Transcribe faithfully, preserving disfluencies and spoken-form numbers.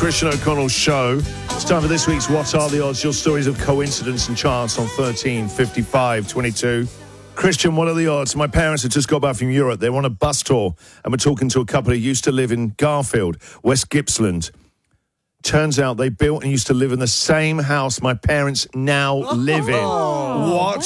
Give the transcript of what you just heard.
Christian O'Connell Show. It's time for this week's What Are the Odds? Your stories of coincidence and chance on thirteen fifty-five twenty-two. Christian, what are the odds? My parents have just got back from Europe. They were on a bus tour, and we're talking to a couple who used to live in Garfield, West Gippsland. Turns out they built and used to live in the same house my parents now live in. Oh. What?